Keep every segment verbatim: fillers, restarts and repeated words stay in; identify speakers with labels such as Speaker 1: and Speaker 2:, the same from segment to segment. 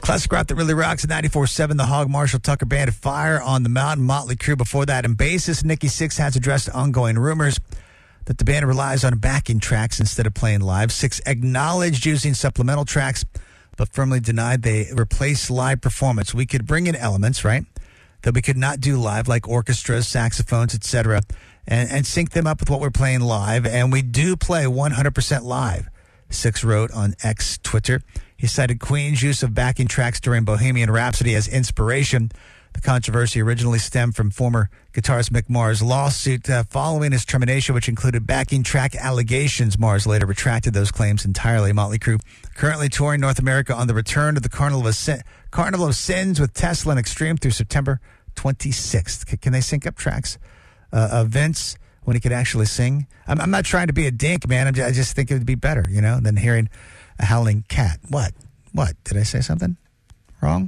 Speaker 1: Classic rock that really rocks at ninety-four seven. The Hog, Marshall Tucker Band of Fire on the Mountain. Motley Crue before that. And bassist Nikki Sixx has addressed ongoing rumors that the band relies on backing tracks instead of playing live. Sixx acknowledged using supplemental tracks, but firmly denied they replace live performance. We could bring in elements, right, that we could not do live, like orchestras, saxophones, et cetera, and, and sync them up with what we're playing live. And we do play one hundred percent live, Sixx wrote on X Twitter. He cited Queen's use of backing tracks during Bohemian Rhapsody as inspiration. The controversy originally stemmed from former guitarist Mick Mars' lawsuit uh, following his termination, which included backing track allegations. Mars later retracted those claims entirely. Motley Crue currently touring North America on the return of the Carnival of, Sin- Carnival of Sins with Tesla and Extreme through September twenty-sixth. C- can they sync up tracks? Uh, uh, Vince, when he could actually sing? I'm, I'm not trying to be a dink, man. I'm just, I just think it would be better, you know, than hearing a howling cat. What? What? Did I say something wrong?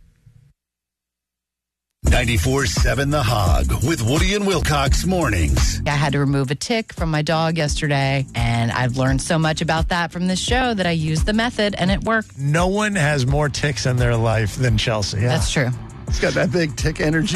Speaker 2: ninety-four seven The Hog with Woody and Wilcox mornings.
Speaker 3: I had to remove a tick from my dog yesterday, and I've learned so much about that from this show that I used the method, and it worked.
Speaker 4: No one has more ticks in their life than Chelsea. Yeah.
Speaker 3: That's true.
Speaker 5: It's got that big tick energy.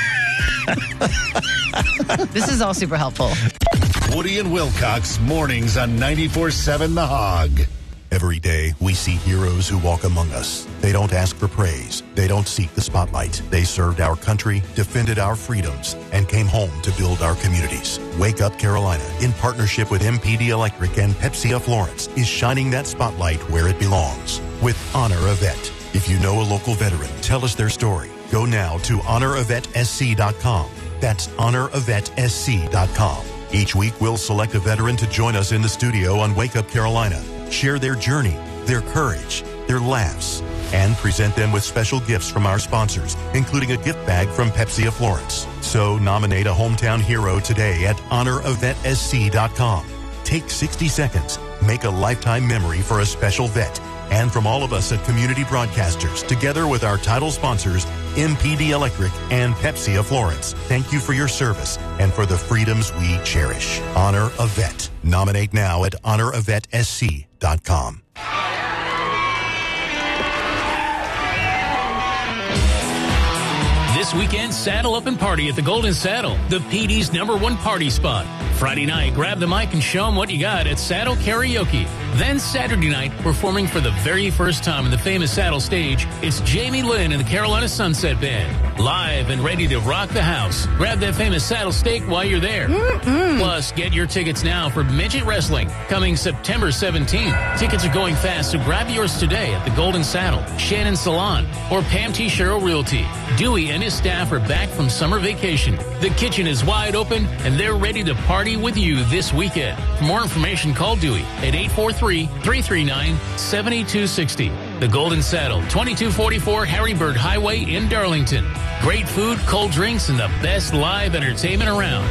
Speaker 3: This is all super helpful.
Speaker 2: Woody and Wilcox mornings on ninety-four seven The Hog.
Speaker 6: Every day, we see heroes who walk among us. They don't ask for praise. They don't seek the spotlight. They served our country, defended our freedoms, and came home to build our communities. Wake Up Carolina, in partnership with M P D Electric and Pepsi of Florence, is shining that spotlight where it belongs with Honor a Vet. If you know a local veteran, tell us their story. Go now to honor a vet s c dot com. That's honor a vet s c dot com. Each week, we'll select a veteran to join us in the studio on Wake Up Carolina. Share their journey, their courage, their laughs, and present them with special gifts from our sponsors, including a gift bag from Pepsi of Florence. So nominate a hometown hero today at honor a vet s c dot com. Take sixty seconds. Make a lifetime memory for a special vet. And from all of us at Community Broadcasters, together with our title sponsors, M P D Electric and Pepsi of Florence, thank you for your service and for the freedoms we cherish. Honor a Vet. Nominate now at honor a vet s c dot com.
Speaker 7: This weekend, saddle up and party at the Golden Saddle, the P D's number one party spot. Friday night, grab the mic and show them what you got at Saddle Karaoke. Then Saturday night, performing for the very first time in the famous Saddle stage, it's Jamie Lynn and the Carolina Sunset Band. Live and ready to rock the house. Grab that famous saddle steak while you're there. Mm-mm. Plus, get your tickets now for Midget Wrestling, coming September seventeenth. Tickets are going fast, so grab yours today at the Golden Saddle, Shannon Salon, or Pam T. Sherrill Realty. Dewey and his staff are back from summer vacation. The kitchen is wide open, and they're ready to party with you this weekend. For more information, call Dewey at eight four three, three three nine, seven two six zero. The Golden Saddle, twenty-two forty-four Harrybird Highway in Darlington. Great food, cold drinks, and the best live entertainment around.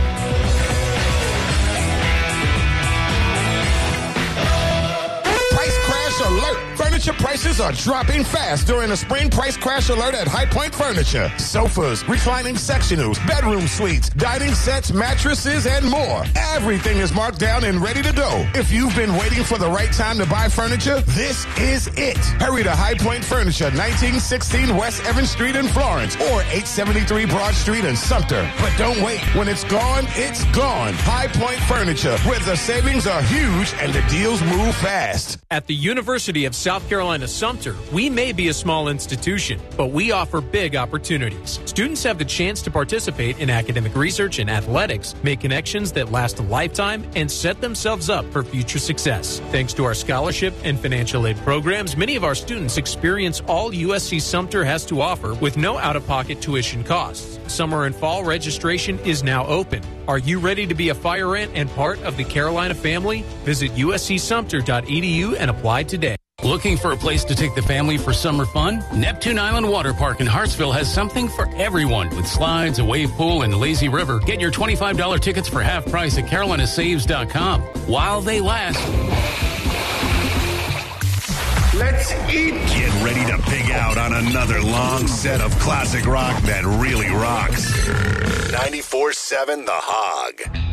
Speaker 8: Price crash alert. Furniture prices are dropping fast during the spring price crash alert at High Point Furniture. Sofas, reclining sectionals, bedroom suites, dining sets, mattresses, and more. Everything is marked down and ready to go. If you've been waiting for the right time to buy furniture, this is it. Hurry to High Point Furniture, nineteen sixteen West Evans Street in Florence, or eight seventy-three Broad Street in Sumter. But don't wait. When it's gone, it's gone. High Point Furniture, where the savings are huge and the deals move fast.
Speaker 9: At the University of South Carolina Sumter, we may be a small institution, but we offer big opportunities. Students have the chance to participate in academic research and athletics, make connections that last a lifetime, and set themselves up for future success. Thanks to our scholarship and financial aid programs, many of our students experience all U S C Sumter has to offer with no out-of-pocket tuition costs. Summer and fall registration is now open. Are you ready to be a fire ant and part of the Carolina family? Visit u s c sumter dot e d u and apply today.
Speaker 7: Looking for a place to take the family for summer fun? Neptune Island Water Park in Hartsville has something for everyone with slides, a wave pool, and lazy river. Get your twenty-five dollars tickets for half price at carolina saves dot com while they last.
Speaker 2: Let's eat. Get ready to pig out on another long set of classic rock that really rocks. ninety-four seven The Hog.